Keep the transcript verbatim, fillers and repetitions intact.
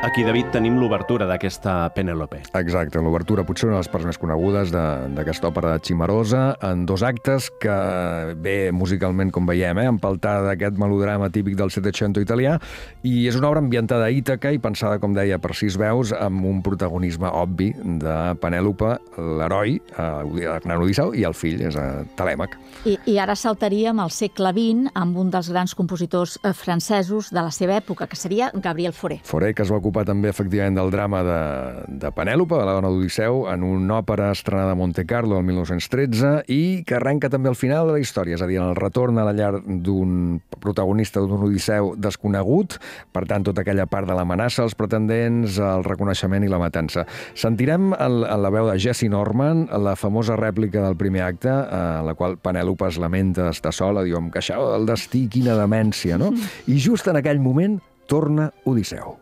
Aquí, David, tenim l'obertura d'aquesta Penèlope. Exacte, l'obertura potser una de les parts més conegudes d'aquesta òpera de Cimarosa, en dos actes que, bé, musicalment, com veiem, eh, empaltada d'aquest melodrama típic del Settecento italià, i és una obra ambientada a Ítaca i pensada, com deia, per sis veus, amb un protagonisme obvi de Penèlope, l'heroi, Hernán Odisseu, i el fill, és Telèmac. I, I ara saltaríem al segle vint amb un dels grans compositors francesos de la seva època, que seria Gabriel Fauré. Fauré, que es va ocupar també, efectivament, del drama de, de Penèlope, de la dona d'Odisseu, en una òpera estrenada a Monte Carlo el mil nou-cents tretze i que arrenca també al final de la història, és a dir, en el retorn a la llar d'un protagonista d'un Odisseu desconegut, per tant, tota aquella part de l'amenaça, els pretendents, el reconeixement i la matança. Sentirem en la veu de Jessye Norman la famosa rèplica del primer acte, en la qual Penèlope es lamenta d'estar sola, diu, em queixava del destí, quina demència, no? I just en aquell moment torna Odisseu.